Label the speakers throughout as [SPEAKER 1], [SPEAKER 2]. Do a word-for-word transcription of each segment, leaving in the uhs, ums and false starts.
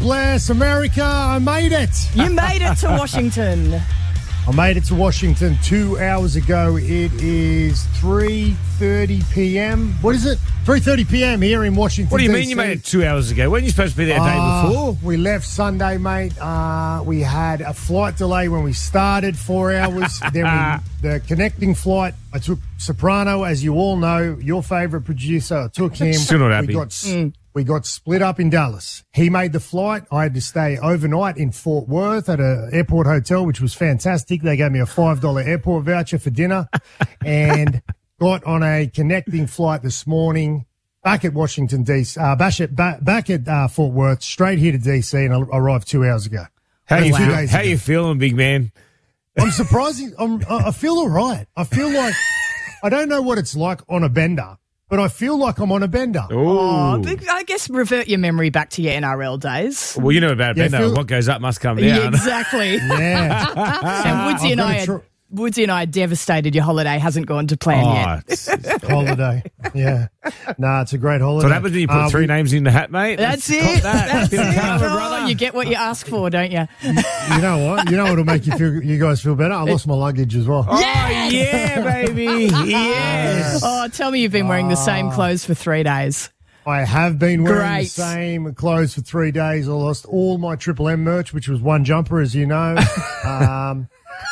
[SPEAKER 1] bless America. I made it.
[SPEAKER 2] You made it to Washington.
[SPEAKER 1] I made it to Washington two hours ago. It is three thirty p.m. What is it? three thirty p.m. here in Washington,
[SPEAKER 3] What do you
[SPEAKER 1] D C.
[SPEAKER 3] mean you made it two hours ago? Weren't you supposed to be there a day
[SPEAKER 1] Uh,
[SPEAKER 3] before?
[SPEAKER 1] We left Sunday, mate. Uh, we had a flight delay when we started, four hours. Then we, the connecting flight, I took Soprano, as you all know, your favourite producer. I took him.
[SPEAKER 3] Still not happy.
[SPEAKER 1] We got, mm. we got split up in Dallas. He made the flight. I had to stay overnight in Fort Worth at an airport hotel, which was fantastic. They gave me a five dollars airport voucher for dinner and got on a connecting flight this morning. Back at Washington, D C, uh, back at, back, back at uh, Fort Worth, straight here to D C, and I arrived two hours ago.
[SPEAKER 3] How you
[SPEAKER 1] Two
[SPEAKER 3] feel,
[SPEAKER 1] days
[SPEAKER 3] How
[SPEAKER 1] ago.
[SPEAKER 3] you feeling, big man?
[SPEAKER 1] I'm surprising. I'm, I I feel all right. I feel like I don't know what it's like on a bender, but I feel like I'm on a bender.
[SPEAKER 2] Oh, but I guess revert your memory back to your N R L days.
[SPEAKER 3] Well, you know about
[SPEAKER 1] Yeah,
[SPEAKER 3] Ben,
[SPEAKER 1] feel-
[SPEAKER 3] what goes up must come
[SPEAKER 2] Yeah,
[SPEAKER 3] down.
[SPEAKER 2] exactly.
[SPEAKER 1] Yeah,
[SPEAKER 2] And Woodsy
[SPEAKER 1] I've
[SPEAKER 2] and
[SPEAKER 1] got
[SPEAKER 2] I
[SPEAKER 1] a
[SPEAKER 2] are,
[SPEAKER 1] tr-
[SPEAKER 2] Woodsy and I are devastated your holiday hasn't gone to plan
[SPEAKER 3] Oh,
[SPEAKER 2] yet.
[SPEAKER 3] it's, it's,
[SPEAKER 1] holiday. Yeah, nah, it's a great holiday.
[SPEAKER 3] so what happens when you put
[SPEAKER 1] Uh,
[SPEAKER 3] three
[SPEAKER 1] we-
[SPEAKER 3] names in the hat, mate?
[SPEAKER 2] That's
[SPEAKER 3] Let's
[SPEAKER 2] it.
[SPEAKER 3] cop that.
[SPEAKER 2] That's
[SPEAKER 3] Bit of
[SPEAKER 2] it.
[SPEAKER 3] karma,
[SPEAKER 2] Oh,
[SPEAKER 3] brother.
[SPEAKER 2] you get what you ask for, don't you?
[SPEAKER 1] You know what? You know what'll make you feel? You guys feel better. I lost my luggage as well.
[SPEAKER 3] Oh, yeah, baby. Yes.
[SPEAKER 2] Oh, tell me you've been wearing the same clothes for three days.
[SPEAKER 1] I have been wearing
[SPEAKER 2] Great.
[SPEAKER 1] the same clothes for three days. I lost all my Triple M merch, which was one jumper, as you know. um,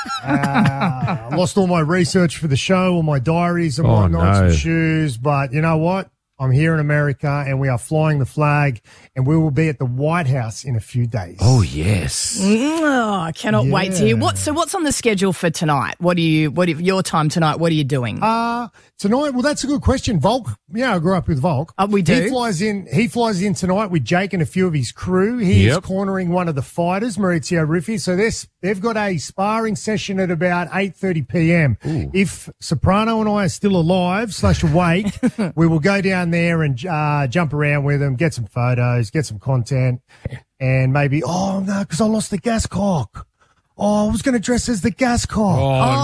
[SPEAKER 1] uh, I lost all my research for the show, all my diaries and
[SPEAKER 3] Oh,
[SPEAKER 1] whatnot,
[SPEAKER 3] no.
[SPEAKER 1] some shoes. But you know what? I'm here in America, and we are flying the flag, and we will be at the White House in a few days.
[SPEAKER 3] Oh, yes.
[SPEAKER 2] Oh, I cannot wait to hear.
[SPEAKER 1] Yeah.
[SPEAKER 2] What, so what's on the schedule for tonight? What do you, what if your time tonight, what are you doing?
[SPEAKER 1] Uh, tonight, well, that's a good question. Volk, yeah, I grew up with Volk.
[SPEAKER 2] Oh, we do?
[SPEAKER 1] He flies in, he flies in tonight with Jake and a few of his crew. He is
[SPEAKER 3] Yep.
[SPEAKER 1] cornering one of the fighters, Maurizio Riffi. So this, they've got a sparring session at about eight thirty p.m. If Soprano and I are still alive slash awake, we will go down there and uh, jump around with them, get some photos, get some content, and maybe, oh, no, because I lost the gas cock. Oh, I was going to dress as the gas cock.
[SPEAKER 3] Oh,
[SPEAKER 2] Oh,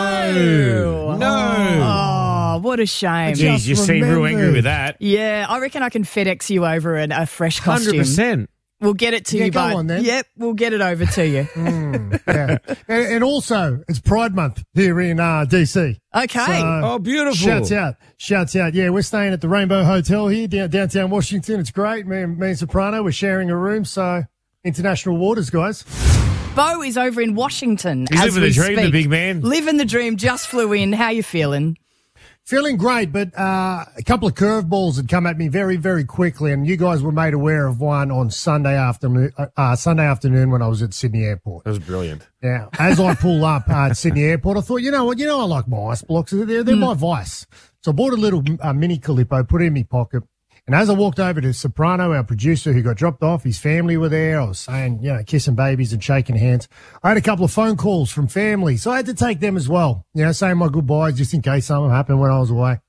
[SPEAKER 3] no.
[SPEAKER 2] no.
[SPEAKER 3] No.
[SPEAKER 2] Oh, what a shame.
[SPEAKER 1] Gee.
[SPEAKER 3] Jeez, you
[SPEAKER 1] Just
[SPEAKER 3] seem real angry
[SPEAKER 1] remembered.
[SPEAKER 3] with that.
[SPEAKER 2] Yeah, I reckon I can FedEx you over an, a fresh
[SPEAKER 3] one
[SPEAKER 2] costume.
[SPEAKER 3] hundred percent.
[SPEAKER 2] We'll get it to
[SPEAKER 1] Yeah,
[SPEAKER 2] you,
[SPEAKER 1] go
[SPEAKER 2] bud.
[SPEAKER 1] on then.
[SPEAKER 2] Yep, we'll get it over to you.
[SPEAKER 1] Yeah. and, and also, it's Pride Month here in uh, D C.
[SPEAKER 2] Okay.
[SPEAKER 1] So,
[SPEAKER 3] Oh, beautiful.
[SPEAKER 1] Shouts out. Shouts out. Yeah, we're staying at the Rainbow Hotel here down, downtown Washington. It's great. Me and, me and Soprano, we're sharing a room. So, international waters, guys.
[SPEAKER 2] Bo is over in Washington.
[SPEAKER 3] He's
[SPEAKER 2] as
[SPEAKER 3] living
[SPEAKER 2] we
[SPEAKER 3] the dream, the
[SPEAKER 2] speak.
[SPEAKER 3] big man.
[SPEAKER 2] Living the dream, just flew in. How you feeling?
[SPEAKER 1] Feeling great, but uh, a couple of curveballs had come at me very, very quickly, and you guys were made aware of one on Sunday afternoon. Uh, uh, Sunday afternoon when I was at Sydney Airport.
[SPEAKER 3] That was brilliant.
[SPEAKER 1] Now, as I pull up uh, at Sydney Airport, I thought, you know what, you know I like my ice blocks. They're, they're my vice. So I bought a little uh, mini Calippo, put it in my pocket. And as I walked over to Soprano, our producer who got dropped off, his family were there. I was saying, you know, kissing babies and shaking hands. I had a couple of phone calls from family, so I had to take them as well, you know, saying my goodbyes just in case something happened when I was away.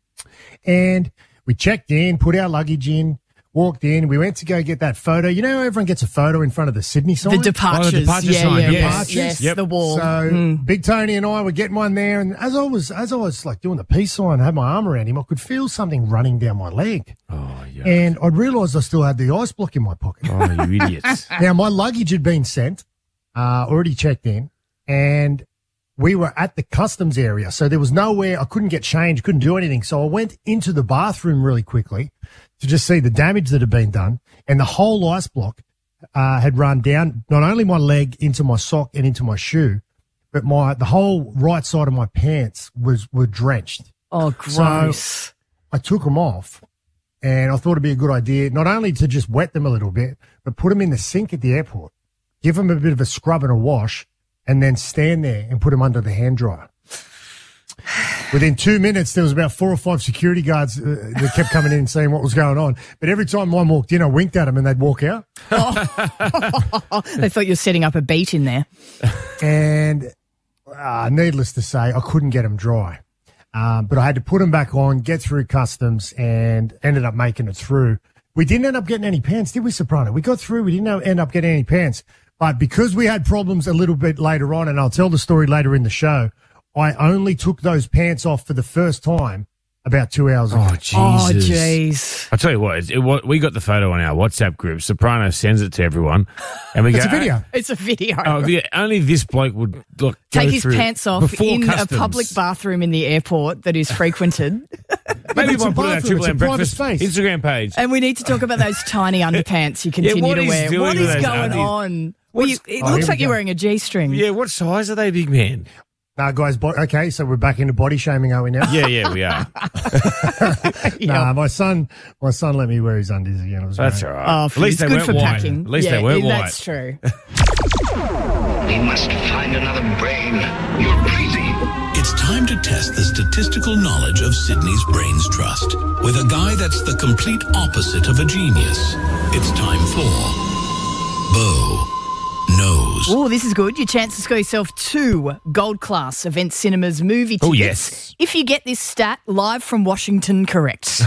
[SPEAKER 1] And we checked in, put our luggage in, walked in. We went to go get that photo. You know, everyone gets a photo in front of the Sydney sign.
[SPEAKER 2] The departures.
[SPEAKER 3] Oh, the departure
[SPEAKER 2] yeah,
[SPEAKER 3] sign,
[SPEAKER 2] yeah,
[SPEAKER 3] yes.
[SPEAKER 2] yes, yes,
[SPEAKER 3] Yep.
[SPEAKER 2] the wall.
[SPEAKER 1] So Big Tony and I were getting one there, and as I was as I was like doing the peace sign, I had my arm around him, I could feel something running down my leg,
[SPEAKER 3] Oh, yeah.
[SPEAKER 1] and I realised I still had the ice block in my pocket.
[SPEAKER 3] Oh, you idiots.
[SPEAKER 1] Now my luggage had been sent, uh, already checked in, and we were at the customs area, so there was nowhere. I couldn't get changed, couldn't do anything. So I went into the bathroom really quickly to just see the damage that had been done, and the whole ice block uh, had run down not only my leg into my sock and into my shoe, but my the whole right side of my pants was were drenched.
[SPEAKER 2] Oh, gross.
[SPEAKER 1] I took them off, and I thought it'd be a good idea not only to just wet them a little bit, but put them in the sink at the airport, give them a bit of a scrub and a wash, and then stand there and put them under the hand dryer. Within two minutes, there was about four or five security guards uh, that kept coming in and seeing what was going on. But every time one walked in, I winked at them and they'd walk out.
[SPEAKER 2] They thought you were setting up a beat in there.
[SPEAKER 1] And uh, needless to say, I couldn't get them dry. Um, but I had to put them back on, get through customs, and ended up making it through. We didn't end up getting any pants, did we, Soprano? We got through. We didn't end up getting any pants. But because we had problems a little bit later on, and I'll tell the story later in the show, I only took those pants off for the first time about two hours ago.
[SPEAKER 3] Oh, Jesus.
[SPEAKER 2] Oh, jeez.
[SPEAKER 3] I tell you what, it, it, what, we got the photo on our WhatsApp group. Soprano sends it to everyone. And we
[SPEAKER 1] It's
[SPEAKER 3] go,
[SPEAKER 1] a video.
[SPEAKER 2] It's a video.
[SPEAKER 3] Oh, yeah, only this bloke would look,
[SPEAKER 2] Take
[SPEAKER 3] go
[SPEAKER 2] his
[SPEAKER 3] through
[SPEAKER 2] pants off
[SPEAKER 3] before
[SPEAKER 2] in
[SPEAKER 3] customs.
[SPEAKER 2] a public bathroom in the airport that is frequented.
[SPEAKER 3] Maybe
[SPEAKER 1] It's
[SPEAKER 3] we'll
[SPEAKER 1] a
[SPEAKER 3] put it on our
[SPEAKER 1] bathroom,
[SPEAKER 3] Triple
[SPEAKER 1] it's a
[SPEAKER 3] M
[SPEAKER 1] private
[SPEAKER 3] breakfast
[SPEAKER 1] space.
[SPEAKER 3] Instagram page.
[SPEAKER 2] And we need to talk about those tiny underpants you continue
[SPEAKER 3] what
[SPEAKER 2] to
[SPEAKER 3] he's
[SPEAKER 2] wear.
[SPEAKER 3] doing
[SPEAKER 2] What
[SPEAKER 3] with
[SPEAKER 2] is
[SPEAKER 3] those
[SPEAKER 2] going
[SPEAKER 3] undies?
[SPEAKER 2] on? Well, you, it
[SPEAKER 1] Oh,
[SPEAKER 2] looks
[SPEAKER 1] here
[SPEAKER 2] like
[SPEAKER 1] we
[SPEAKER 2] you're
[SPEAKER 1] go.
[SPEAKER 2] wearing a G-string.
[SPEAKER 3] Yeah, what size are they, big man?
[SPEAKER 1] Nah, guys, bo- okay, so we're back into body shaming, are we now?
[SPEAKER 3] Yeah, yeah, we are.
[SPEAKER 1] Nah, my son, my son let me wear his undies again. It was
[SPEAKER 3] That's
[SPEAKER 1] great.
[SPEAKER 3] all right.
[SPEAKER 2] Oh,
[SPEAKER 3] At least
[SPEAKER 2] it's
[SPEAKER 3] they
[SPEAKER 2] good
[SPEAKER 3] weren't
[SPEAKER 2] for
[SPEAKER 3] white.
[SPEAKER 2] packing.
[SPEAKER 3] At least
[SPEAKER 2] yeah,
[SPEAKER 3] they weren't white.
[SPEAKER 2] That's true.
[SPEAKER 4] We must find another brain. You're crazy.
[SPEAKER 5] It's time to test the statistical knowledge of Sydney's Brains Trust with a guy that's the complete opposite of a genius. It's time for Bo Knows.
[SPEAKER 2] Oh, this is good. Your chance to score yourself two Gold Class Event Cinemas movie tickets.
[SPEAKER 3] Oh, yes.
[SPEAKER 2] If you get this stat live from Washington correct.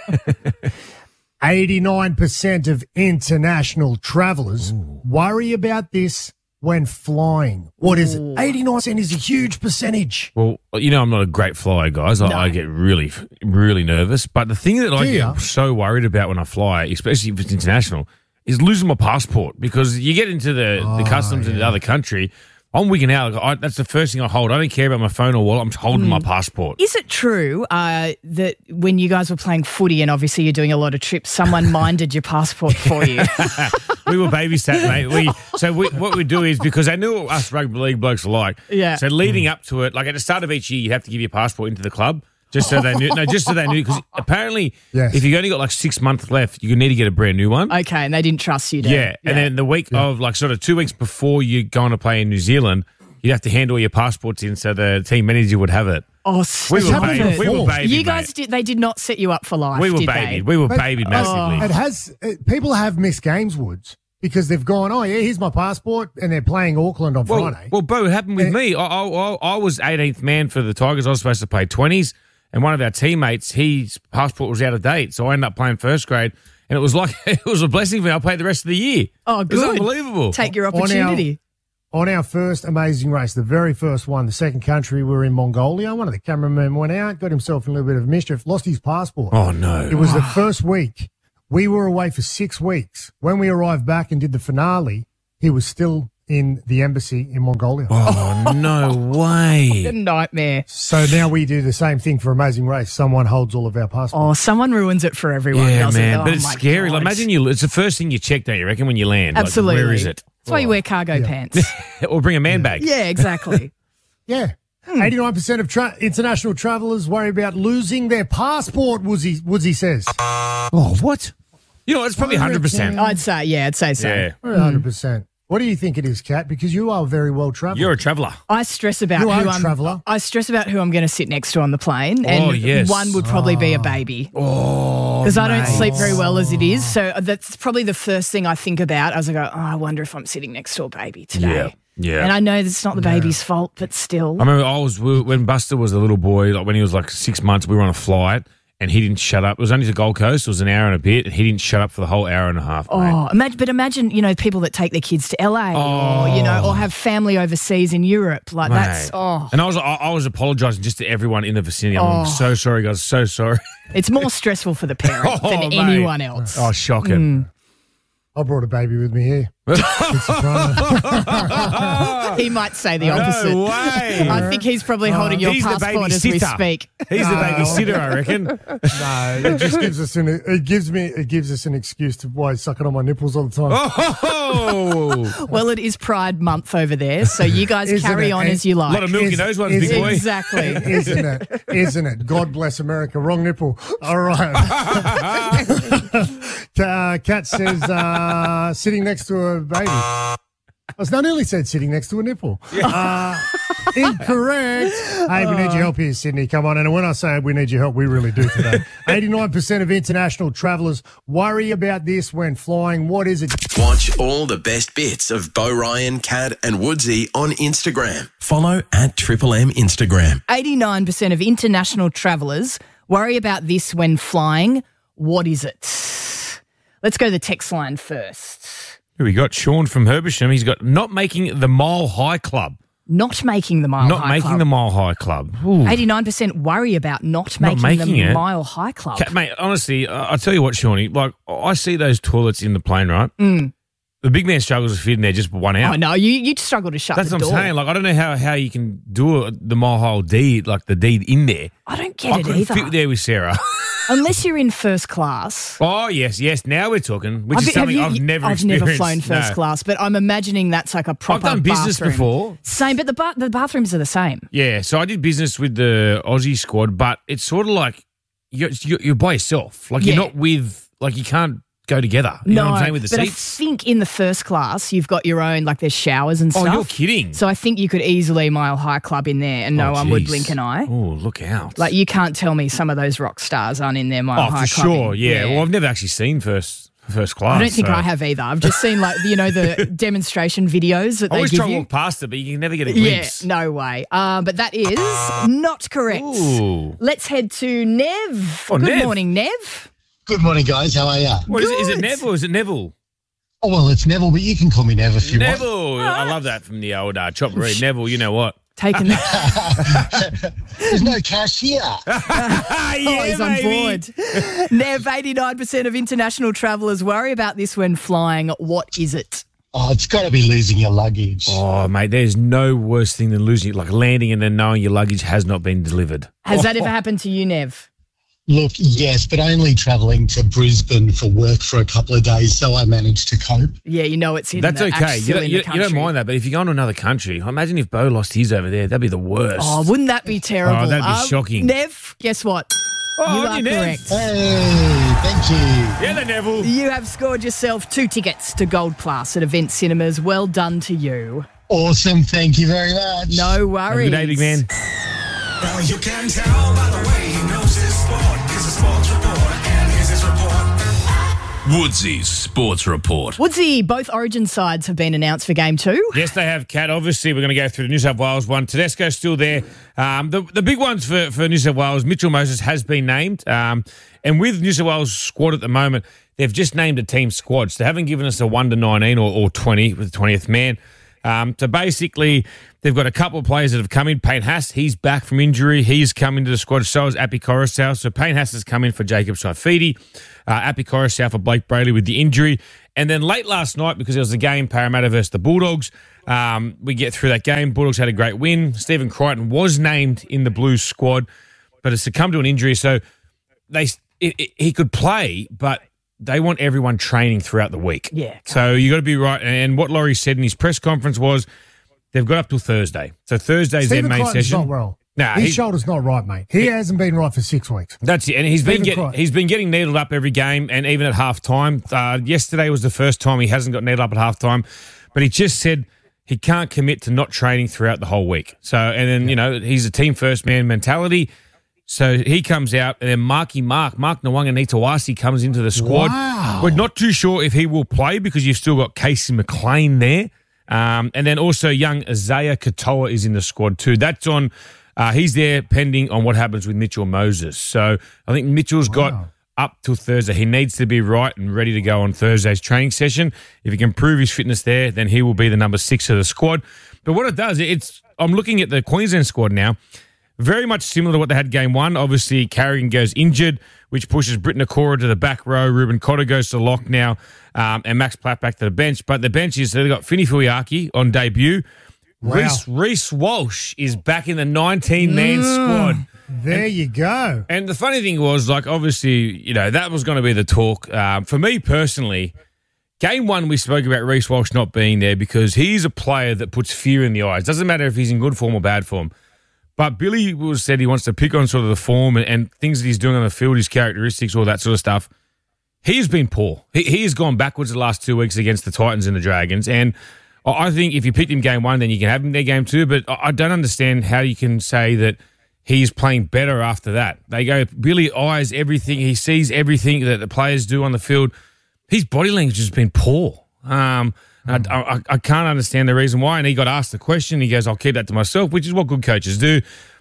[SPEAKER 1] eighty-nine percent of international travellers worry about this when flying. What is it? eighty-nine percent is a huge percentage.
[SPEAKER 3] Well, you know, I'm not a great flyer, guys. I, I get really, really nervous. But the thing that I
[SPEAKER 1] Do
[SPEAKER 3] get
[SPEAKER 1] ya?
[SPEAKER 3] so worried about when I fly, especially if it's international, is losing my passport because you get into the, the customs in the other country. I'm wigging out. Like, I, that's the first thing I hold. I don't care about my phone or wallet. I'm holding my passport.
[SPEAKER 2] Is it true uh, that when you guys were playing footy and obviously you're doing a lot of trips, someone minded your passport for you?
[SPEAKER 3] We were babysat, mate. We so we, what we do is because I knew what us rugby league blokes are like.
[SPEAKER 2] Yeah.
[SPEAKER 3] So leading up to it, like at the start of each year, you have to give your passport into the club just so they knew. No, just so they knew because apparently,
[SPEAKER 1] Yes.
[SPEAKER 3] if you only got like six months left, you need to get a brand new one.
[SPEAKER 2] Okay, and they didn't trust you, to,
[SPEAKER 3] yeah. and then the week of like sort of two weeks before you go on to play in New Zealand, you'd have to hand all your passports in so the team manager would have it.
[SPEAKER 2] Oh,
[SPEAKER 3] We
[SPEAKER 2] stop
[SPEAKER 3] were
[SPEAKER 1] happened
[SPEAKER 3] babied.
[SPEAKER 2] it.
[SPEAKER 3] We were
[SPEAKER 1] before.
[SPEAKER 3] babied.
[SPEAKER 2] You guys
[SPEAKER 3] mate.
[SPEAKER 2] did. They did not set you up for life.
[SPEAKER 3] We were
[SPEAKER 2] did
[SPEAKER 3] babied.
[SPEAKER 2] They?
[SPEAKER 3] We were
[SPEAKER 1] But-
[SPEAKER 3] babied massively.
[SPEAKER 1] It has uh, people have missed games, Woods, because they've gone, oh yeah, here's my passport, and they're playing Auckland on
[SPEAKER 3] Well,
[SPEAKER 1] Friday.
[SPEAKER 3] well, Bo, it happened with
[SPEAKER 1] Eh.
[SPEAKER 3] me. I, I, I I was eighteenth man for the Tigers. I was supposed to play twenties, and one of our teammates, his passport was out of date, so I ended up playing first grade, and it was like it was a blessing for me. I played the rest of the year.
[SPEAKER 2] Oh,
[SPEAKER 3] It was
[SPEAKER 2] good.
[SPEAKER 3] unbelievable.
[SPEAKER 2] Take your
[SPEAKER 1] On our-
[SPEAKER 2] opportunity.
[SPEAKER 1] On our first amazing race, the very first one, the second country, we were in Mongolia. One of the cameramen went out, got himself in a little bit of mischief, lost his passport.
[SPEAKER 3] Oh no!
[SPEAKER 1] It was the first week. We were away for six weeks. When we arrived back and did the finale, he was still in the embassy in Mongolia.
[SPEAKER 3] Oh no way!
[SPEAKER 2] A nightmare.
[SPEAKER 1] So now we do the same thing for Amazing Race. Someone holds all of our passports.
[SPEAKER 2] Oh, someone ruins it for everyone.
[SPEAKER 3] Yeah,
[SPEAKER 2] doesn't
[SPEAKER 3] man,
[SPEAKER 2] it?
[SPEAKER 3] but
[SPEAKER 2] Oh,
[SPEAKER 3] it's
[SPEAKER 2] my
[SPEAKER 3] scary. Like,
[SPEAKER 2] God.
[SPEAKER 3] imagine you. It's the first thing you check, don't you reckon, when you land? Like,
[SPEAKER 2] Absolutely.
[SPEAKER 3] where is it?
[SPEAKER 2] That's why you wear cargo pants.
[SPEAKER 3] Or bring a man bag.
[SPEAKER 2] Yeah, exactly.
[SPEAKER 1] Yeah. eighty-nine percent of tra- international travellers worry about losing their passport, Woodsy, Woodsy says.
[SPEAKER 3] Oh, what? You know, it's probably
[SPEAKER 1] I
[SPEAKER 3] hundred percent.
[SPEAKER 2] I'd say, yeah, I'd say so.
[SPEAKER 3] Yeah,
[SPEAKER 1] one hundred percent. What do you think it is, Kat? Because you are very well travelled.
[SPEAKER 3] you're a traveller.
[SPEAKER 2] I stress about
[SPEAKER 1] You are
[SPEAKER 2] who
[SPEAKER 1] a
[SPEAKER 2] I'm.
[SPEAKER 1] traveller.
[SPEAKER 2] I stress about who I'm going to sit next to on the plane, and
[SPEAKER 3] Oh, yes.
[SPEAKER 2] one would probably be a baby.
[SPEAKER 3] Oh,
[SPEAKER 2] Because I don't sleep very well as it is, so that's probably the first thing I think about as I go, oh, I wonder if I'm sitting next to a baby today.
[SPEAKER 3] Yeah, yeah.
[SPEAKER 2] And I know it's not the baby's fault, but still.
[SPEAKER 3] I remember I was when Buster was a little boy, like when he was like six months, we were on a flight and he didn't shut up. It was only to Gold Coast. It was an hour and a bit, and he didn't shut up for the whole hour and a half. Mate.
[SPEAKER 2] Oh, imagine, but imagine, you know, people that take their kids to L A or, you know, or have family overseas in Europe. Like that's,
[SPEAKER 3] Mate.
[SPEAKER 2] oh,
[SPEAKER 3] And I was I, I was apologising just to everyone in the vicinity. I'm
[SPEAKER 2] Oh.
[SPEAKER 3] so sorry, guys. So sorry.
[SPEAKER 2] it's more stressful for the parent
[SPEAKER 3] Oh,
[SPEAKER 2] than
[SPEAKER 3] mate.
[SPEAKER 2] anyone else.
[SPEAKER 3] Oh, shocking.
[SPEAKER 1] I brought a baby with me here. It's surprising.
[SPEAKER 2] He might say the opposite.
[SPEAKER 3] No way.
[SPEAKER 2] I think he's probably holding your
[SPEAKER 3] He's the
[SPEAKER 2] passport as we
[SPEAKER 3] babysitter.
[SPEAKER 2] speak.
[SPEAKER 3] He's the
[SPEAKER 1] No.
[SPEAKER 3] babysitter, I reckon.
[SPEAKER 1] No, it just gives us an it gives me it gives us an excuse to why he's sucking on my nipples all the time.
[SPEAKER 3] Oh,
[SPEAKER 2] Well, it is Pride Month over there, so you guys
[SPEAKER 1] Isn't
[SPEAKER 2] carry
[SPEAKER 1] it?
[SPEAKER 2] on
[SPEAKER 1] And
[SPEAKER 2] as you
[SPEAKER 3] a
[SPEAKER 2] like.
[SPEAKER 3] lot of milk in
[SPEAKER 1] Is-
[SPEAKER 3] those ones,
[SPEAKER 1] is-
[SPEAKER 3] big boy.
[SPEAKER 2] Exactly.
[SPEAKER 1] Isn't it? Isn't it? God bless America. Wrong nipple. All right. uh, Kat says uh, sitting next to a baby. I was not nearly said sitting next to a nipple. Uh, incorrect. Hey, we need your help here, Sydney. Come on. And when I say we need your help, we really do today. eighty-nine percent of international travellers worry about this when flying. What is it?
[SPEAKER 5] Watch all the best bits of Bo Ryan, Kat and Woodsy on Instagram. Follow at Triple M Instagram.
[SPEAKER 2] eighty-nine percent of international travellers worry about this when flying. What is it? Let's go to the text line first.
[SPEAKER 3] Here we got Sean from Herbersham. He's got not making the Mile High Club.
[SPEAKER 2] not making the Mile
[SPEAKER 3] Not
[SPEAKER 2] High
[SPEAKER 3] making
[SPEAKER 2] Club.
[SPEAKER 3] the Mile High Club. Ooh.
[SPEAKER 2] eighty-nine percent worry about not
[SPEAKER 3] Not
[SPEAKER 2] making,
[SPEAKER 3] making
[SPEAKER 2] the
[SPEAKER 3] it.
[SPEAKER 2] Mile High Club.
[SPEAKER 3] Ca- Mate, honestly, I- I'll tell you what, Shawnee, like, I see those toilets in the plane, right?
[SPEAKER 2] Mm.
[SPEAKER 3] The big man struggles to fit in there just one out.
[SPEAKER 2] Oh, no, you, you struggle to shut
[SPEAKER 3] That's
[SPEAKER 2] the
[SPEAKER 3] what I'm
[SPEAKER 2] door.
[SPEAKER 3] saying. Like, I don't know how, how you can do a, the Mile High deed, like the deed in there.
[SPEAKER 2] I don't get
[SPEAKER 3] I
[SPEAKER 2] it
[SPEAKER 3] couldn't
[SPEAKER 2] either.
[SPEAKER 3] fit there with Sarah.
[SPEAKER 2] Unless you're in first class.
[SPEAKER 3] Oh, yes, yes. Now we're talking, which
[SPEAKER 2] Have
[SPEAKER 3] is
[SPEAKER 2] you- have
[SPEAKER 3] something
[SPEAKER 2] you-
[SPEAKER 3] I've never
[SPEAKER 2] I've
[SPEAKER 3] experienced.
[SPEAKER 2] never flown first
[SPEAKER 3] No.
[SPEAKER 2] class, but I'm imagining that's like a proper
[SPEAKER 3] I've done business
[SPEAKER 2] bathroom.
[SPEAKER 3] before.
[SPEAKER 2] Same, but the ba- the bathrooms are the same.
[SPEAKER 3] Yeah, so I did business with the Aussie squad, but it's sort of like you're, you're, you're by yourself. Like,
[SPEAKER 2] Yeah.
[SPEAKER 3] you're not with, like, you can't go together. You
[SPEAKER 2] no,
[SPEAKER 3] know what I'm saying, with the
[SPEAKER 2] but
[SPEAKER 3] seats?
[SPEAKER 2] I think in the first class you've got your own, like there's showers and
[SPEAKER 3] Oh,
[SPEAKER 2] stuff.
[SPEAKER 3] you're kidding.
[SPEAKER 2] So I think you could easily Mile High Club in there and no
[SPEAKER 3] Oh,
[SPEAKER 2] one would
[SPEAKER 3] geez.
[SPEAKER 2] blink an eye.
[SPEAKER 3] Oh, look out.
[SPEAKER 2] Like you can't tell me some of those rock stars aren't in their Mile
[SPEAKER 3] oh,
[SPEAKER 2] High
[SPEAKER 3] for
[SPEAKER 2] clubbing.
[SPEAKER 3] sure. Yeah. Well, I've never actually seen first first class.
[SPEAKER 2] I don't think
[SPEAKER 3] so.
[SPEAKER 2] I have either. I've just seen like you know the demonstration videos that
[SPEAKER 3] I
[SPEAKER 2] they
[SPEAKER 3] always
[SPEAKER 2] give
[SPEAKER 3] try to
[SPEAKER 2] you.
[SPEAKER 3] walk past it, but you can never get a
[SPEAKER 2] Yeah,
[SPEAKER 3] glimpse.
[SPEAKER 2] no way. Uh, but that is not correct.
[SPEAKER 3] Ooh.
[SPEAKER 2] Let's head to Nev.
[SPEAKER 3] Oh,
[SPEAKER 2] Good
[SPEAKER 3] Nev.
[SPEAKER 2] morning, Nev.
[SPEAKER 6] Good morning, guys. How are you?
[SPEAKER 3] What is it? Is it
[SPEAKER 2] Good.
[SPEAKER 3] Neville or is it Neville?
[SPEAKER 6] Oh, well, it's Neville, but you can call me Nev if you want.
[SPEAKER 3] Neville. I love that from the old uh, chop read. Neville, you know what?
[SPEAKER 2] Taking the
[SPEAKER 6] There's no cash here.
[SPEAKER 3] Ah, yeah,
[SPEAKER 2] oh, he's on
[SPEAKER 3] baby.
[SPEAKER 2] board. Nev, eighty-nine percent of international travellers worry about this when flying. What is it?
[SPEAKER 6] Oh, it's got to be losing your luggage.
[SPEAKER 3] Oh, mate, there's no worse thing than losing, like landing and then knowing your luggage has not been delivered.
[SPEAKER 2] Has that ever happened to you, Nev?
[SPEAKER 6] Look, yes, but only travelling to Brisbane for work for a couple of days, so I managed to cope.
[SPEAKER 2] Yeah, you know it's in
[SPEAKER 3] That's
[SPEAKER 2] the,
[SPEAKER 3] okay.
[SPEAKER 2] actually
[SPEAKER 3] You don't,
[SPEAKER 2] in
[SPEAKER 3] you,
[SPEAKER 2] the
[SPEAKER 3] you don't
[SPEAKER 2] country.
[SPEAKER 3] mind that, but if you're going to another country, imagine if Bo lost his over there. That'd be the worst.
[SPEAKER 2] Oh, wouldn't that be terrible?
[SPEAKER 3] Oh, that'd be
[SPEAKER 2] Um,
[SPEAKER 3] shocking.
[SPEAKER 2] Nev, guess what?
[SPEAKER 3] Oh,
[SPEAKER 2] you
[SPEAKER 3] on
[SPEAKER 2] are
[SPEAKER 3] you, Nev.
[SPEAKER 2] correct.
[SPEAKER 6] Hey, thank you.
[SPEAKER 3] Yeah, the Neville.
[SPEAKER 2] You have scored yourself two tickets to Gold Class at Event Cinemas. Well done to you.
[SPEAKER 6] Awesome. Thank you very much.
[SPEAKER 2] No
[SPEAKER 3] Have a
[SPEAKER 2] worries.
[SPEAKER 3] good day, big man.
[SPEAKER 7] Well, you can tell by the way he knows his sport. He's a sports reporter, and here's his report.
[SPEAKER 5] Woodsy's Sports Report.
[SPEAKER 2] Woodsy, both Origin sides have been announced for Game Two.
[SPEAKER 3] Yes, they have, Kat. Obviously, we're going to go through the New South Wales one. Tedesco's still there. Um, the, the big ones for, for New South Wales, Mitchell Moses has been named. Um, and with New South Wales squad at the moment, they've just named a team squad. So they haven't given us a one to nineteen or, or twenty with the twentieth man. Um, so basically, they've got a couple of players that have come in. Payne Haas, he's back from injury. He's come into the squad. So is Api Coruscant. So Payne Haas has come in for Jacob Saifidi. Uh, Api Coruscant for Blake Brayley with the injury. And then late last night, because there was a game, Parramatta versus the Bulldogs, um, we get through that game. Bulldogs had a great win. Stephen Crichton was named in the Blues squad, but has succumbed to an injury. So they it, it, he could play, but they want everyone training throughout the week.
[SPEAKER 2] Yeah.
[SPEAKER 3] So you got to be right. And what Laurie said in his press conference was they've got up till Thursday. So Thursday's
[SPEAKER 1] Stephen
[SPEAKER 3] their main
[SPEAKER 1] Crichton's
[SPEAKER 3] session.
[SPEAKER 1] not well.
[SPEAKER 3] Nah,
[SPEAKER 1] His
[SPEAKER 3] he-
[SPEAKER 1] shoulder's not right, mate. He hasn't been right for six weeks.
[SPEAKER 3] That's it. And he's been
[SPEAKER 1] Stephen
[SPEAKER 3] getting
[SPEAKER 1] Crichton.
[SPEAKER 3] he's been getting needled up every game, and even at half time. Uh, yesterday was the first time he hasn't got needled up at half time, but he just said he can't commit to not training throughout the whole week. So, and then you know he's a team first man mentality. So he comes out, and then Marky Mark, Mark Nawanga-Nitawasi comes into the squad.
[SPEAKER 1] Wow.
[SPEAKER 3] We're not too sure if he will play because you've still got Casey McLean there. Um, and then also young Isaiah Katoa is in the squad too. That's on, uh, he's there pending on what happens with Mitchell Moses. So I think Mitchell's got up till Thursday. He needs to be right and ready to go on Thursday's training session. If he can prove his fitness there, then he will be the number six of the squad. But what it does, it's I'm looking at the Queensland squad now. Very much similar to what they had game one. Obviously, Carrigan goes injured, which pushes Britton Okora to the back row. Ruben Cotter goes to lock now, um, and Max Platt back to the bench. But the bench is, they've got Finny Fuiaki on debut.
[SPEAKER 1] Wow.
[SPEAKER 3] Reece, Reece Walsh is back in the nineteen-man
[SPEAKER 1] Mm.
[SPEAKER 3] squad.
[SPEAKER 1] There you go.
[SPEAKER 3] And the funny thing was, like, obviously, you know, that was going to be the talk. Um, for me personally, game one, we spoke about Reece Walsh not being there because he's a player that puts fear in the eyes. Doesn't matter if he's in good form or bad form. But Billy was said he wants to pick on sort of the form and, and things that he's doing on the field, his characteristics, all that sort of stuff. He's been poor. He, he has gone backwards the last two weeks against the Titans and the Dragons. And I think if you picked him game one, then you can have him there game two. But I I don't understand how you can say that he's playing better after that. They go, Billy eyes everything. He sees everything that the players do on the field. His body language has been poor. Um, I, I, I can't understand the reason why. And he got asked the question. He goes, I'll keep that to myself, which is what good coaches do.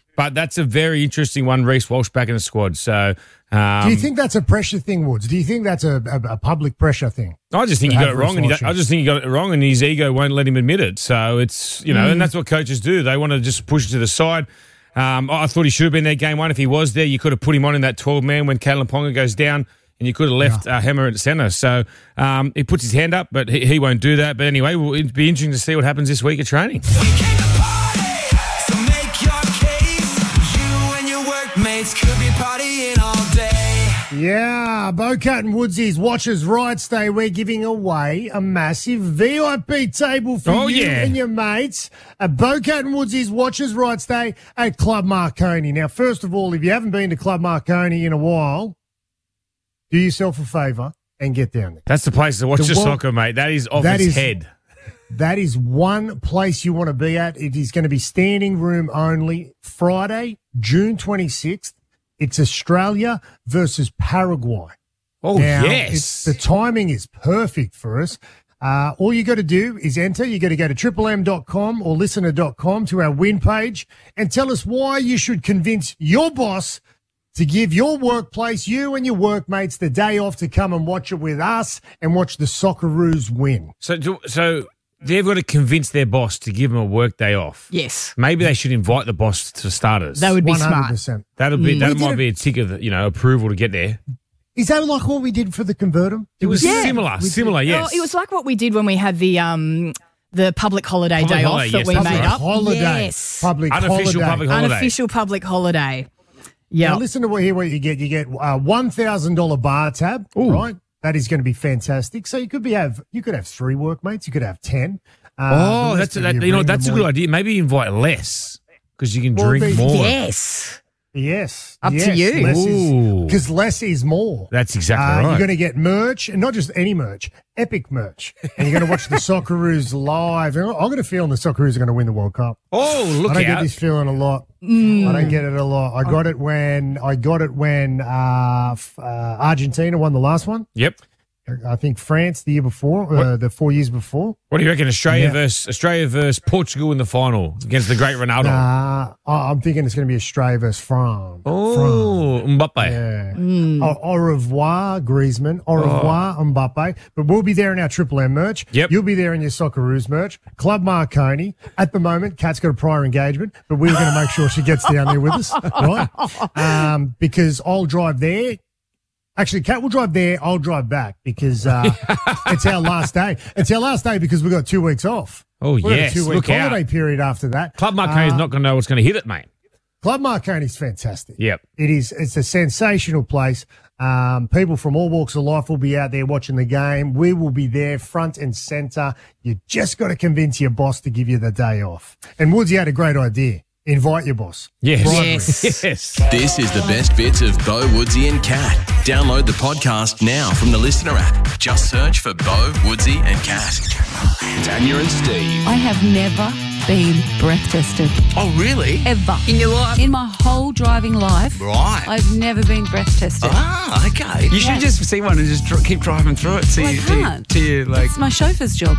[SPEAKER 3] But that's a very interesting one, Reece Walsh back in the squad. So, um,
[SPEAKER 1] Do you think that's a pressure thing, Woods? Do you think that's a, a, a public pressure thing?
[SPEAKER 3] I just think
[SPEAKER 1] to
[SPEAKER 3] he got
[SPEAKER 1] have
[SPEAKER 3] it wrong, and he,
[SPEAKER 1] Reece Walsh
[SPEAKER 3] I just think he got it wrong, and his ego won't let him admit it. So it's you know,
[SPEAKER 1] Mm.
[SPEAKER 3] and that's what coaches do. They want to just push it to the side. Um, I thought he should have been there game one. If he was there, you could have put him on in that twelve man when Kalyn Ponga goes down, and you could have left uh, Hammer at centre. So um, he puts his hand up, but he, he won't do that. But anyway, well, it'd be interesting to see what happens this week at training.
[SPEAKER 7] We came to party, so make your case. You and your workmates could be partying all day.
[SPEAKER 1] Yeah, Bocat and Woodsy's Watchers Rights Day. We're giving away a massive V I P table for
[SPEAKER 3] Oh,
[SPEAKER 1] you
[SPEAKER 3] yeah.
[SPEAKER 1] and your mates at Bocat and Woodsy's Watchers Rights Day at Club Marconi. Now, first of all, if you haven't been to Club Marconi in a while, do yourself a favour and get down there.
[SPEAKER 3] That's the place to watch
[SPEAKER 1] The
[SPEAKER 3] the,
[SPEAKER 1] world-
[SPEAKER 3] soccer, mate. That is off
[SPEAKER 1] That
[SPEAKER 3] its
[SPEAKER 1] is-
[SPEAKER 3] head.
[SPEAKER 1] That is one place you want to be at. It is going to be standing room only. Friday, June twenty-sixth. It's Australia versus Paraguay.
[SPEAKER 3] Oh,
[SPEAKER 1] Now,
[SPEAKER 3] yes.
[SPEAKER 1] it's, the timing is perfect for us. Uh, all you got to do is enter. You got to go to triple m dot com or listener dot com to our win page and tell us why you should convince your boss to give your workplace, you and your workmates, the day off to come and watch it with us and watch the Socceroos win.
[SPEAKER 3] So, do- so they've got to convince their boss to give them a work day off.
[SPEAKER 2] Yes.
[SPEAKER 3] Maybe they should invite the boss to starters.
[SPEAKER 2] That would be
[SPEAKER 1] one hundred
[SPEAKER 2] smart.
[SPEAKER 1] percent.
[SPEAKER 3] That'll be that
[SPEAKER 1] We did
[SPEAKER 3] might
[SPEAKER 1] it-
[SPEAKER 3] be a tick of you know approval to get there.
[SPEAKER 1] Is that like what we did for the Convertum?
[SPEAKER 3] It was
[SPEAKER 2] Yeah.
[SPEAKER 3] similar,
[SPEAKER 1] We did-
[SPEAKER 3] similar. Yes,
[SPEAKER 2] Oh, it was like what we did when we had the um the public holiday
[SPEAKER 3] Public
[SPEAKER 2] day
[SPEAKER 3] holiday,
[SPEAKER 2] off that
[SPEAKER 3] yes,
[SPEAKER 2] we
[SPEAKER 3] that's
[SPEAKER 2] made
[SPEAKER 3] right.
[SPEAKER 2] up.
[SPEAKER 1] Holiday.
[SPEAKER 2] Yes.
[SPEAKER 1] Public
[SPEAKER 3] unofficial
[SPEAKER 1] holiday.
[SPEAKER 3] public holiday.
[SPEAKER 2] Unofficial public holiday. Yeah.
[SPEAKER 1] Now listen to what here what you get. You get a one thousand dollar bar tab, right? That is going to be fantastic. So you could be have you could have three workmates. You could have ten. Uh,
[SPEAKER 3] Oh,
[SPEAKER 1] the
[SPEAKER 3] that's
[SPEAKER 1] rest of
[SPEAKER 3] that,
[SPEAKER 1] you
[SPEAKER 3] you know
[SPEAKER 1] bring
[SPEAKER 3] that's a
[SPEAKER 1] them
[SPEAKER 3] good
[SPEAKER 1] on.
[SPEAKER 3] idea. Maybe invite less because you can
[SPEAKER 1] Well,
[SPEAKER 3] drink
[SPEAKER 1] they-
[SPEAKER 3] more.
[SPEAKER 2] Yes.
[SPEAKER 1] Yes,
[SPEAKER 2] Up to
[SPEAKER 1] yes,
[SPEAKER 2] you.
[SPEAKER 1] Less
[SPEAKER 3] Ooh.
[SPEAKER 1] because less is more.
[SPEAKER 3] That's exactly
[SPEAKER 1] Uh,
[SPEAKER 3] right.
[SPEAKER 1] You're going to get merch, and not just any merch, epic merch. And you're going to watch the Socceroos live. And I'm going to feel the Socceroos are going to win the World Cup.
[SPEAKER 3] oh, look
[SPEAKER 1] I don't get
[SPEAKER 3] out!
[SPEAKER 1] this feeling a lot.
[SPEAKER 2] Mm.
[SPEAKER 1] I don't get it a lot. I got it when I got it when uh, f- uh, Argentina won the last one.
[SPEAKER 3] Yep.
[SPEAKER 1] I think France the year before, uh, the four years before.
[SPEAKER 3] What do you reckon? Australia
[SPEAKER 1] Yeah.
[SPEAKER 3] versus Australia versus Portugal in the final against the great Ronaldo.
[SPEAKER 1] Uh, I- I'm thinking it's going to be Australia versus France.
[SPEAKER 3] oh, Mbappe.
[SPEAKER 1] Yeah. Au, au revoir, Griezmann. Au revoir, Mbappe. But we'll be there in our Triple M merch.
[SPEAKER 3] Yep.
[SPEAKER 1] You'll be there in your Socceroos merch. Club Marconi. At the moment, Kat's got a prior engagement, but we're going to make sure she gets down there with us, right? Um, because I'll drive there. Actually, Kat will drive there. I'll drive back because uh, it's our last day. It's our last day because we've got two weeks off.
[SPEAKER 3] Oh,
[SPEAKER 1] We've got
[SPEAKER 3] yes.
[SPEAKER 1] a two-week
[SPEAKER 3] Look out.
[SPEAKER 1] holiday period after that.
[SPEAKER 3] Club Marconi's
[SPEAKER 1] Uh,
[SPEAKER 3] not going to know what's going to hit it, mate.
[SPEAKER 1] Club Marconi's fantastic.
[SPEAKER 3] Yep.
[SPEAKER 1] It is. It's a sensational place. Um, people from all walks of life will be out there watching the game. We will be there front and centre. You just got to convince your boss to give you the day off. And Woodsy had a great idea. Invite your boss.
[SPEAKER 3] Yes.
[SPEAKER 2] Yes.
[SPEAKER 3] Yes.
[SPEAKER 8] This is the best bits of Bo, Woodsy and Cat. Download the podcast now from the Listener app. Just search for Bo, Woodsy and Cat. Tanya and Steve.
[SPEAKER 9] I have never been breath tested.
[SPEAKER 8] Oh, really?
[SPEAKER 9] Ever.
[SPEAKER 10] In your life?
[SPEAKER 9] In my whole driving life,
[SPEAKER 10] Right.
[SPEAKER 9] I've never been breath tested.
[SPEAKER 10] Ah, okay. You should
[SPEAKER 9] Yeah.
[SPEAKER 10] just see one and just dr- keep driving through it. See,
[SPEAKER 9] Well, I
[SPEAKER 10] you, till you-
[SPEAKER 9] can't.
[SPEAKER 10] till you, like.
[SPEAKER 9] It's my chauffeur's job.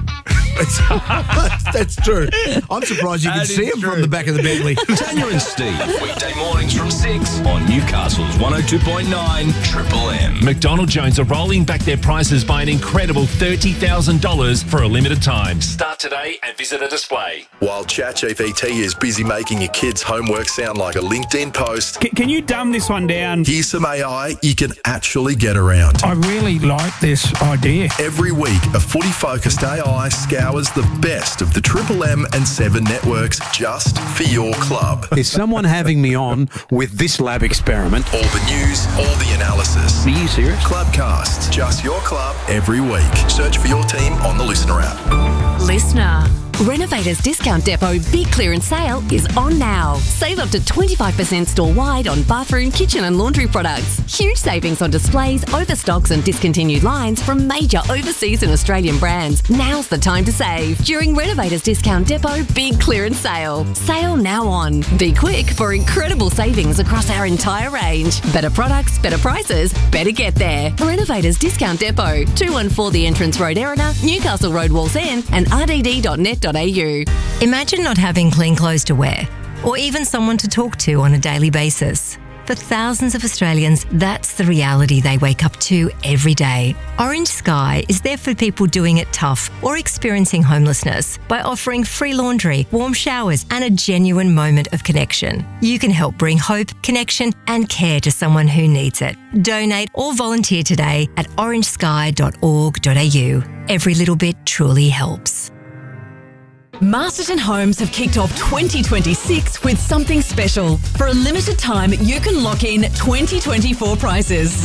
[SPEAKER 11] That's true. I'm surprised you can
[SPEAKER 10] That
[SPEAKER 11] see
[SPEAKER 10] is
[SPEAKER 11] him
[SPEAKER 10] true.
[SPEAKER 11] from the back of the Bentley.
[SPEAKER 8] Tanya and Steve. Weekday mornings from six on Newcastle's one oh two point nine Triple M.
[SPEAKER 5] McDonald Jones are rolling back their prices by an incredible thirty thousand dollars for a limited time.
[SPEAKER 8] Start today and visit a display.
[SPEAKER 12] While ChatGPT is busy making your kids' homework sound like a LinkedIn post,
[SPEAKER 13] Can, can you dumb this one down?
[SPEAKER 12] here's some A I you can actually get around.
[SPEAKER 13] I really like this idea.
[SPEAKER 12] Every week, a footy-focused A I scours the best of the Triple M and Seven networks just for your club.
[SPEAKER 11] Is someone having me on with this lab experiment?
[SPEAKER 12] All the news, all the analysis.
[SPEAKER 11] Are you serious?
[SPEAKER 12] Clubcast, just your club every week. Search for your team on the Listener app.
[SPEAKER 14] Listener. Renovators Discount Depot Big Clearance Sale is on now. Save up to twenty-five percent store-wide on bathroom, kitchen and laundry products. Huge savings on displays, overstocks and discontinued lines from major overseas and Australian brands. Now's the time to save during Renovators Discount Depot Big Clearance Sale. Sale now on. Be quick for incredible savings across our entire range. Better products, better prices, better get there. Renovators Discount Depot, two one four The Entrance Road, Erina, Newcastle Road, Walls End and r d d dot net dot a u.
[SPEAKER 15] Imagine not having clean clothes to wear. or even someone to talk to on a daily basis. For thousands of Australians, that's the reality they wake up to every day. Orange Sky is there for people doing it tough or experiencing homelessness by offering free laundry, warm showers, and a genuine moment of connection. You can help bring hope, connection, and care to someone who needs it. Donate or volunteer today at orange sky dot org dot a u. Every little bit truly helps.
[SPEAKER 16] Masterton Homes have kicked off twenty twenty-six with something special. For a limited time, you can lock in twenty twenty-four prices.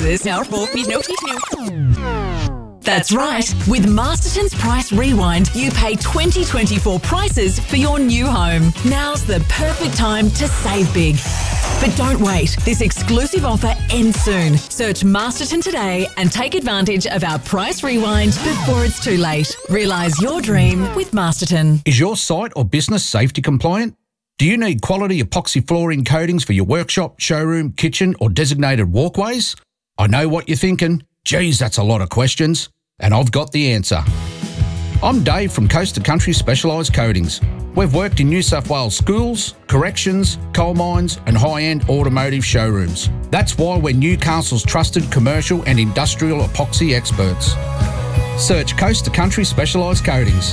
[SPEAKER 16] That's right. With Masterton's Price Rewind, you pay twenty twenty-four prices for your new home. Now's the perfect time to save big. But don't wait. This exclusive offer ends soon. Search Masterton today and take advantage of our Price Rewind before it's too late. Realise your dream with Masterton.
[SPEAKER 13] Is your site or business safety compliant? Do you need quality epoxy flooring coatings for your workshop, showroom, kitchen or designated walkways? I know what you're thinking. Geez, that's a lot of questions. And I've got the answer. I'm Dave from Coast to Country Specialised Coatings. We've worked in New South Wales schools, corrections, coal mines and high-end automotive showrooms. That's why we're Newcastle's trusted commercial and industrial epoxy experts. Search Coast to Country Specialised Coatings.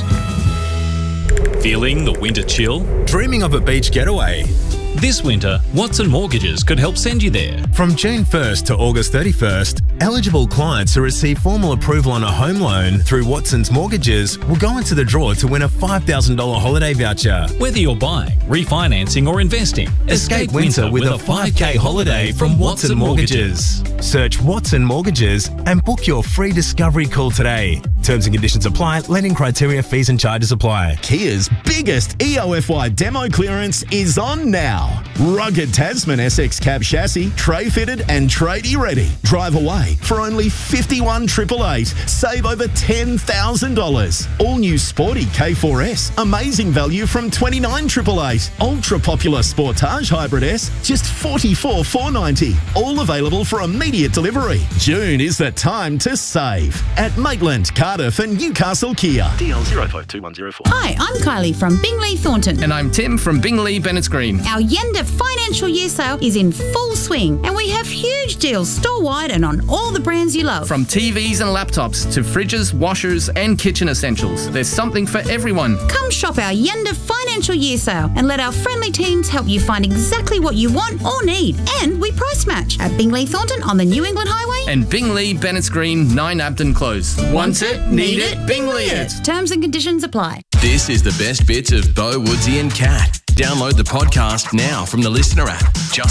[SPEAKER 17] Feeling the winter chill? Dreaming of a beach getaway? This winter, Watson Mortgages could help send you there.
[SPEAKER 18] From June first to August thirty-first, eligible clients who receive formal approval on a home loan through Watson's Mortgages will go into the draw to win a five thousand dollars holiday voucher.
[SPEAKER 17] Whether you're buying, refinancing or investing,
[SPEAKER 18] escape winter with a five K holiday from Watson Mortgages. Search Watson Mortgages and book your free discovery call today. Terms and conditions apply. Lending criteria, fees and charges apply.
[SPEAKER 19] Kia's biggest E O F Y demo clearance is on now. Rugged Tasman S X cab chassis, tray fitted and tradie ready. Drive away for only fifty-one thousand eight hundred eighty-eight. Save over ten thousand dollars. All new sporty K four S, amazing value from twenty-nine thousand eight hundred eighty-eight. Ultra popular Sportage Hybrid S, just forty-four thousand four hundred ninety. All available for immediate delivery. June is the time to save at Maitland, Cardiff and Newcastle Kia.
[SPEAKER 20] D L zero five two one zero four.
[SPEAKER 21] Hi, I'm Kylie from Bingley Thornton.
[SPEAKER 22] And I'm Tim from Bingley Bennett's Green.
[SPEAKER 21] Our Yenda financial year sale is in full swing and we have huge deals store-wide and on all the brands you love.
[SPEAKER 22] From T Vs and laptops to fridges, washers and kitchen essentials, there's something for everyone.
[SPEAKER 21] Come shop our Yenda financial year sale and let our friendly teams help you find exactly what you want or need. And we price match at Bingley Thornton on the New England Highway
[SPEAKER 22] and Bingley Bennett's Green, nine Abden Close. Want it? Need it? Bingley it.
[SPEAKER 21] Terms and conditions apply.
[SPEAKER 8] This is the best bits of Bo, Woodsy and Cat. Download the podcast now from the Listener app. Just